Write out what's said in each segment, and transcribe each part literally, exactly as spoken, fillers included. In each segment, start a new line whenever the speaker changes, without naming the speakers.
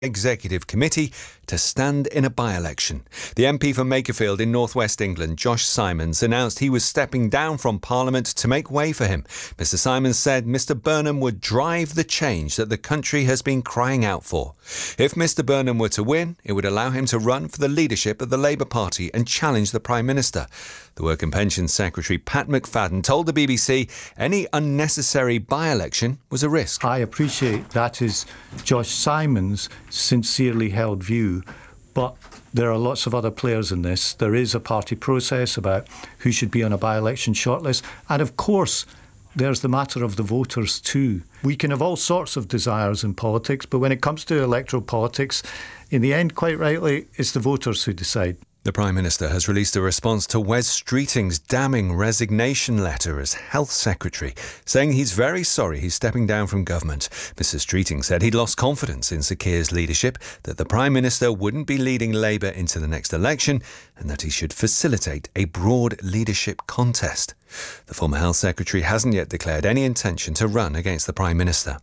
Executive Committee to stand in a by-election. The M P for Makerfield in North West England, Josh Simons, announced he was stepping down from Parliament to make way for him. Mister Simons said Mister Burnham would drive the change that the country has been crying out for. If Mister Burnham were to win, it would allow him to run for the leadership of the Labour Party and challenge the Prime Minister. The Work and Pensions Secretary Pat McFadden told the B B C any unnecessary by-election was a risk.
I appreciate that is Josh Simons' sincerely held view, but there are lots of other players in this. There is a party process about who should be on a by-election shortlist, and of course there's the matter of the voters too. We can have all sorts of desires in politics, but when it comes to electoral politics, in the end, quite rightly, it's the voters who decide.
The Prime Minister has released a response to Wes Streeting's damning resignation letter as Health Secretary, saying he's very sorry he's stepping down from government. Mister Streeting said he'd lost confidence in Sir Keir's leadership, that the Prime Minister wouldn't be leading Labour into the next election, and that he should facilitate a broad leadership contest. The former Health Secretary hasn't yet declared any intention to run against the Prime Minister.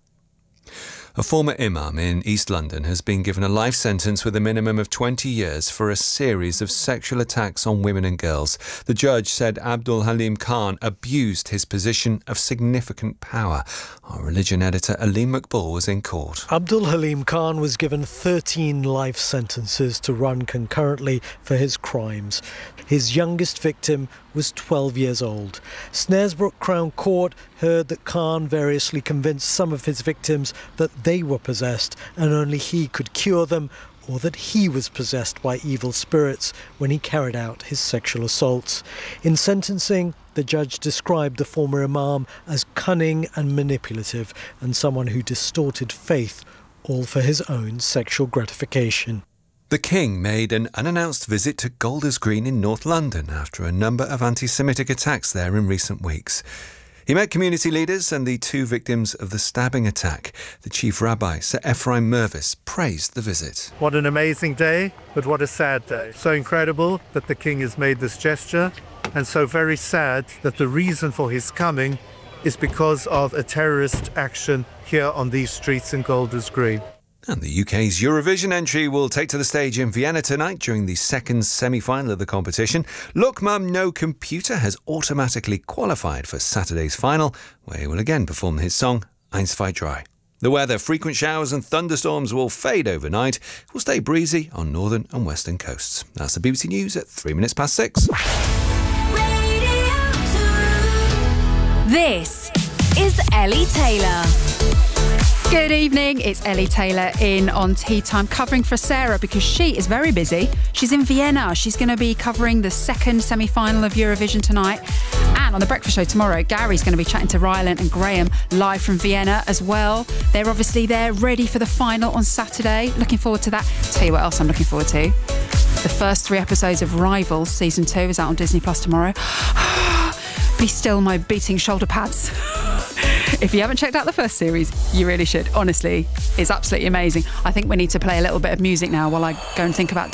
A former imam in East London has been given a life sentence with a minimum of twenty years for a series of sexual attacks on women and girls. The judge said Abdul Halim Khan abused his position of significant power. Our religion editor Aleem Maqbool was in court.
Abdul Halim Khan was given thirteen life sentences to run concurrently for his crimes. His youngest victim was twelve years old. Snaresbrook Crown Court heard that Khan variously convinced some of his victims that they were possessed and only he could cure them, or that he was possessed by evil spirits when he carried out his sexual assaults. In sentencing, the judge described the former imam as cunning and manipulative and someone who distorted faith, all for his own sexual gratification.
The King made an unannounced visit to Golders Green in North London after a number of anti-Semitic attacks there in recent weeks. He met community leaders and the two victims of the stabbing attack. The Chief Rabbi, Sir Ephraim Mervis, praised the visit.
What an amazing day, but what a sad day. So incredible that the King has made this gesture, and so very sad that the reason for his coming is because of a terrorist action here on these streets in Golders Green.
And the U K's Eurovision entry will take to the stage in Vienna tonight during the second semi-final of the competition. Look Mum No Computer has automatically qualified for Saturday's final, where he will again perform his song Eins zwei drei. The weather, frequent showers and thunderstorms will fade overnight. It will stay breezy on northern and western coasts. That's the B B C News at three minutes past six.
This is Ellie Taylor.
Good evening, it's Ellie Taylor in on Tea Time, covering for Sarah because she is very busy. She's in Vienna. She's going to be covering the second semi-final of Eurovision tonight. And on The Breakfast Show tomorrow, Gary's going to be chatting to Rylan and Graham live from Vienna as well. They're obviously there, ready for the final on Saturday. Looking forward to that. Tell you what else I'm looking forward to. The first three episodes of Rivals Season two is out on Disney Plus tomorrow. Be still my beating shoulder pads. If you haven't checked out the first series, you really should. Honestly, it's absolutely amazing. I think we need to play a little bit of music now while I go and think about